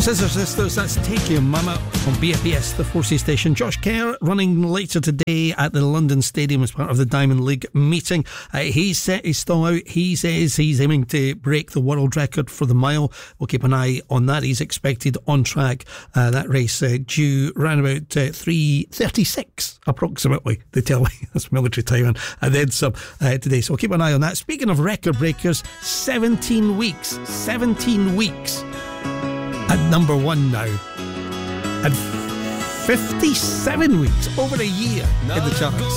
Scissor Sisters, that's Take Your Mama on BFBS, the Forces station. Josh Kerr running later today at the London Stadium as part of the Diamond League meeting. He's set his stall out. He says he's aiming to break the world record for the mile. We'll keep an eye on that. He's expected on track. That race due around about 3:36 approximately, they tell me. That's military time and then some today. So we'll keep an eye on that. Speaking of record breakers, 17 weeks at number one now, and 57 weeks, over a year in the charts.